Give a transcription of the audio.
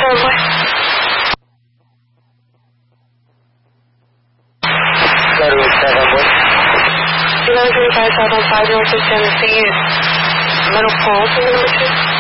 Assembly. 1135 South on 5 North of Tennessee. Middle Falls, number 2.